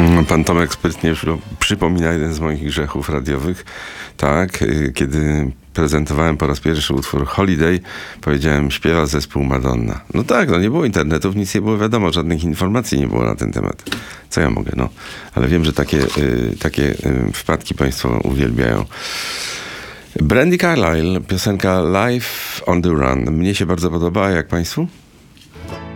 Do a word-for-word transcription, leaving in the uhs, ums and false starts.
Pan Tomek sprytnie przypomina jeden z moich grzechów radiowych. Tak, kiedy prezentowałem po raz pierwszy utwór Holiday, powiedziałem, śpiewa zespół Madonna. No tak, no nie było internetów, nic nie było wiadomo, żadnych informacji nie było na ten temat. Co ja mogę, no. Ale wiem, że takie, y, takie y, wpadki państwo uwielbiają. Brandi Carlile, piosenka Life on the Run. Mnie się bardzo podoba, a jak państwu?